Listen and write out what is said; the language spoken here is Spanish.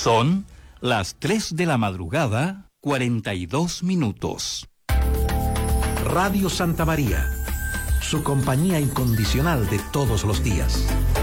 Son las 3 de la madrugada, 42 minutos. Radio Santa María, su compañía incondicional de todos los días.